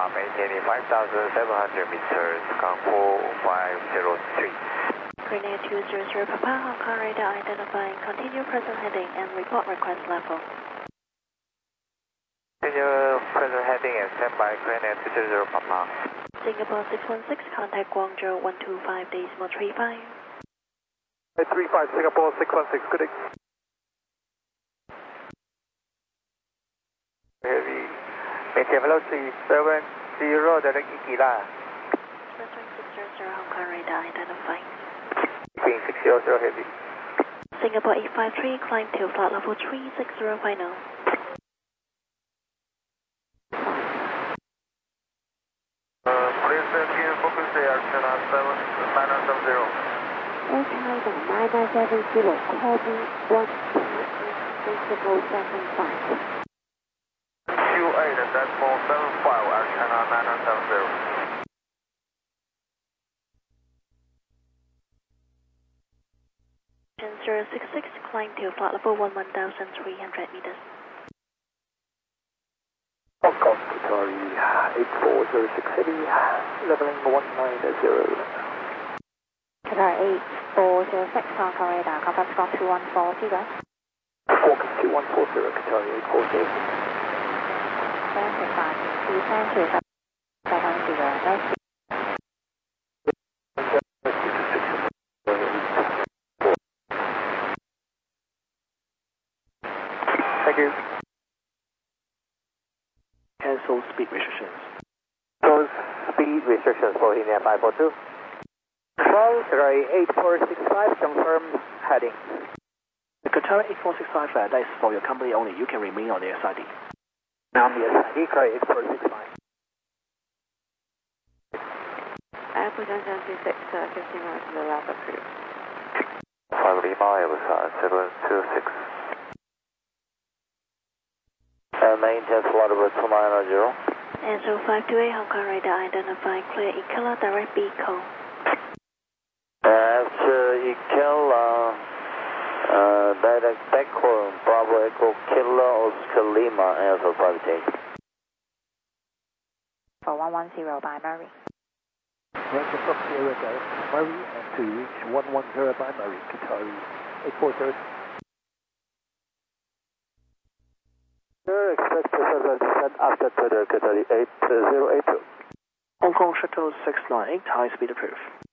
maintaining 5,700 meters, Kong 4503. Greenland 200 Papa, Hong Kong radar identifying, continue present heading and report request level. Continue present heading and standby, Greenland 200 Papa. Singapore 616, contact Guangzhou 125.35. 35 Singapore 616, good day. Heavy, maintain velocity 70 direct Ikila. Western 600 Hong Kong radar identifying. Being 600 heavy. Singapore 853, climb to flight level 360 final. Please give focus Air China 970. Air China 970, call me 125. Q8 decimal 75, Air China 970. 066, climb to flight level 1,300 meters. Hong Kong, Qatari 8406 City, leveling 190. Qatar 8406, Hong Kong radar, contact score 2140. Focus 2140, Qatari 8406. Traffic 5, descend to 700, Thank you. Cancel speed restrictions. Close speed restrictions for India 542. Control, Qatari 8465, confirm heading. The Qatar 8465 that is for your company only. You can remain on the SID. Now the SID, Qatari 8465. Airport 726, 15 minutes to the left approved. 5 Lima, Airbus 726. Maintain flight level 290. Answer 528, Hong Kong radar identifying, clear Ikela, direct B call. After Ikela, direct backhorn, Bravo Echo Kilo Oscar Lima, Alpha 58. For 110 by Murray. Range from Sierra Delta, Murray, and to reach 110 by Murray, Qatari 8430. Expect to further descent after Qatari 8082. Hong Kong Shuttle 698, high speed approved.